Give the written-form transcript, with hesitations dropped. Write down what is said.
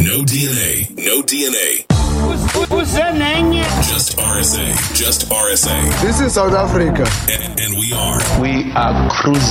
No DNA. No DNA. What's that name? Just RSA. Just RSA. This is South Africa. And we are. We are cruising.